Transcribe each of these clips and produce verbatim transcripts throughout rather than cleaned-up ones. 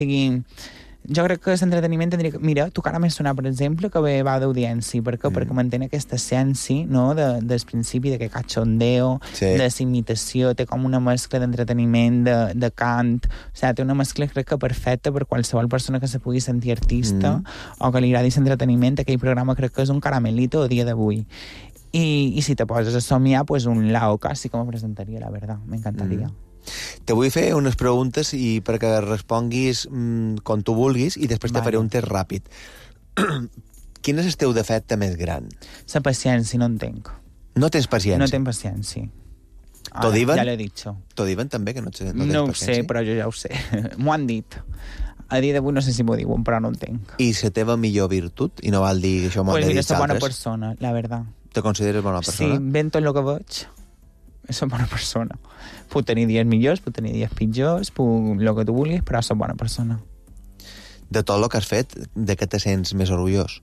sigui, jo crec que l'entreteniment tindria que... Mira, tu cara més sonar, per exemple, que bé va d'audiència. Per què? Mm. Perquè mantén aquesta essència, no?, de, del principi de que cachondeo, sí. de l'imitació, té com una mescla d'entreteniment, de, de cant... O sigui, té una mescla, crec que perfecta per qualsevol persona que se pugui sentir artista mm. o que li agradi l'entreteniment. Aquell programa crec que és un caramelito a dia d'avui. I, i si te poses a somiar, pues un Lao casi com presentaria, la verdad. M'encantaria. Mm. Te vull fer unes preguntes i perquè responguis mm, com tu vulguis i després vale. Te faré un test ràpid. Quin és el teu defecte més gran? La paciència, no en tenc. No tens paciència? No tenc paciència. T'ho diuen? Ja l'he dit. T'ho diuen també, que no, no tens no paciència? No ho sé, però jo ja ho sé. M'ho han dit. A dia d'avui no sé si m'ho diuen, però no en tenc. I la teva millor virtut? I no val dir això m'ho pues han de dir altres? Pues mira, soc bona persona, la verdad. Te consideres bona persona? Sí, ben tot el que veig. Soc bona persona. Puc tenir dies millors, puc tenir dies pitjors, puc el que tu vulguis, però soc bona persona. De tot el que has fet, de què te sents més orgullós?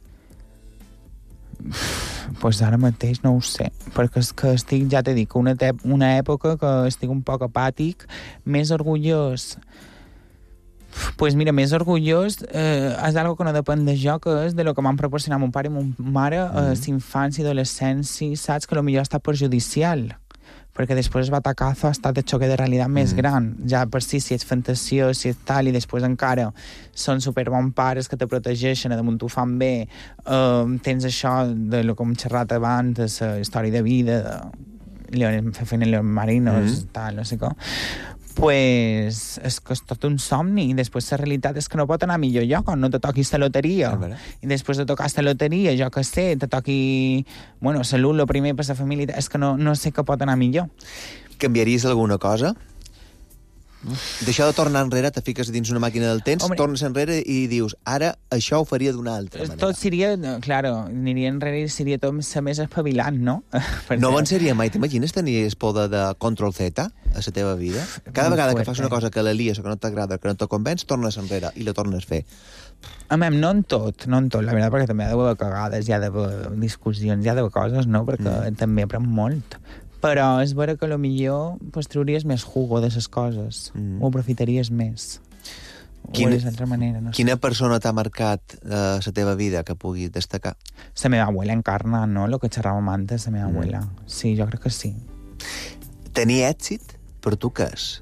Pues ara mateix no ho sé, perquè és que estic, ja t'he dit, una, una època que estic un poc apàtic, més orgullós... Pues mira, més orgullós eh, és algo que no depèn de jo, que és de lo que m'han proporcionat mon pare i mon mare a mm. eh, infància i adolescència, saps? Que potser ha estat perjudicial, perquè després el batacazo ha estat de xoque de realitat mm. més gran. Ja per si, si ets fantasió, si ets tal, i després encara són superbons pares que te protegeixen, a damunt t'ho fan bé, eh, tens això de lo que hem xerrat abans, de la història de vida, de Leones, fer feina en Leones Marinos, mm. tal, no sé com... pues és que és tot un somni, i després la realitat és que no pot anar millor jo quan no te toquis la loteria, i després de tocar la loteria, jo que sé, te toqui bueno, salut, lo primer per la família, és que no, no sé què pot anar millor. Canviaries alguna cosa? D'això de tornar enrere, te fiques dins una màquina del temps, Hombre, tornes enrere i dius, ara això ho faria d'una altra manera. Tot seria, claro, aniria enrere i seria tot més espavilant, no? No en seria mai. T'imagines tenir el poder de control Z a la teva vida? Cada vegada que fas una cosa que la lies o que no t'agrada, que no te convenç, tornes enrere i la tornes a fer. A mi, no en tot, no en tot, la veritat, perquè també hi ha d'haver cagades, hi ha d'haver discussions, hi ha d'haver coses, no? Perquè mm. també aprèn molt. Però és vera que potser pues, trauries més jugo de les coses, mm. ho aprofitaries més. Quina, o manera, no sé. Quina persona t'ha marcat la uh, teva vida que pugui destacar? La meva abuela encarna, no?, el que xerràvem antes, la meva mm. abuela. Sí, jo crec que sí. Tenir èxit, per tu què és?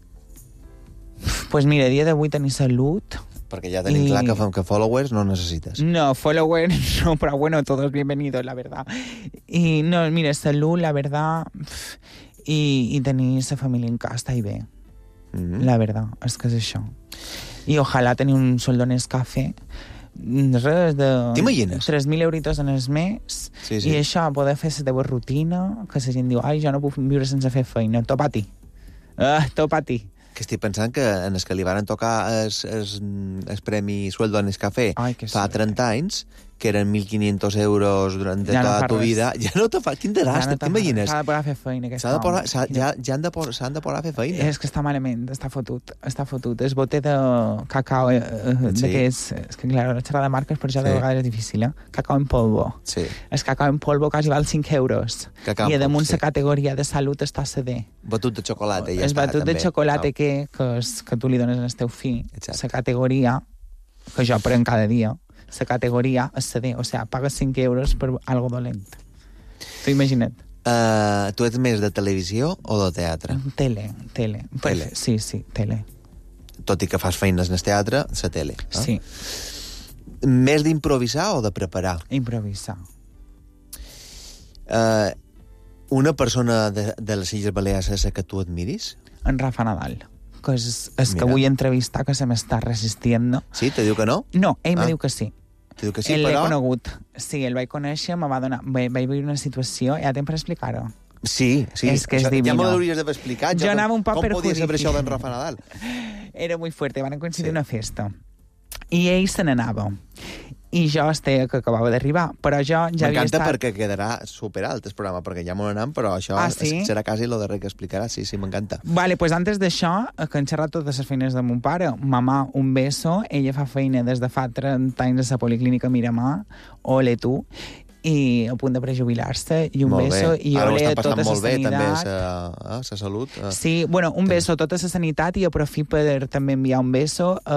Pues mira, a dia d'avui tenir salut... Perquè ja tenim y... clar que, que followers no necessites. No, followers no, pero bueno, todos bienvenidos, la verdad. Y no, mira, salud, la verdad, y, y tenir la família en casa, està bé. Mm-hmm. La verdad, és que és això. I ojalà tenir un sueldo en Nescafé, res de... T'imagines? tres mil euritos en el mes, sí, sí. I això, poder fer la teva rutina, que la gent diu, ai, jo no puc viure sense fer feina, top a ti. Ah, top a ti. Que estic pensant que en els que li van tocar el, el, el Premi Sueldo en Nescafé fa trenta anys, que eren mil quinientos euros durant ja tota no tu res. Vida, ja no te fa... Quin desastre, ja no t'imagines? S'ha de posar a fer feina. S'ha de posar, s'ha, ja, ja han de, s'han de posar a fer feina. És que està malament, està fotut, està fotut. És bote de cacao, eh, sí. de que és... És que, clar, la xerrada de marques per això sí. de vegades és difícil, eh? Cacao en polvo. Sí. És cacao en polvo quasi val cinc euros. Cacao I damunt la sí. categoria de salut està C D. Batut de xocolata, ja és està, batut també. de xocolata no. que, que, és, que tu li dones al teu fill. La categoria, que jo prenc cada dia, la categoria és C D, o sigui, pagues cinc euros per algo dolent. T'ho imagina't. Uh, tu ets més de televisió o de teatre? Tele, tele. Tele. Sí, sí, tele. Tot i que fas feines en el teatre, la tele. Eh? Sí. Més d'improvisar o de preparar? Improvisar. Uh, una persona de, de les Illes Balears és que tu admiris? En Rafa Nadal. Que és, és que vull entrevistar, que se m'està resistint. Sí? Te diu que no? No, ell ah. me diu que sí. Te diu que sí, el però... l'he conegut. Sí, el vaig conèixer, me va donar... Vaig viure una situació... Hi ha temps per explicar-ho? Sí, sí. És que és això, divino. Ja m'ho hauries d'haver explicat. Jo ja, anava un poc per Com podia saber això d'en Rafa Nadal? Era molt fuerte, van coincidir sí. una festa. I ell se n'anava. I jo estia que acabava d'arribar, però jo ja havia estat... M'encanta perquè quedarà superalt el programa, perquè ja m'ho anam, però això ah, sí? serà quasi lo darrer que explicarà. Sí, sí, m'encanta. Vale, pues antes d'això, que han xerrat totes les feines de mon pare, mamà, un beso, ella fa feina des de fa trenta anys a la Policlínica Miramar, ole tu, i a punt de prejubilar-se, i un molt beso, bé. i ole a tota la molt bé, sanitat. també, sa, eh, sa salut. Sí, bueno, un beso a tota la sanitat, i aprofito per també enviar un beso a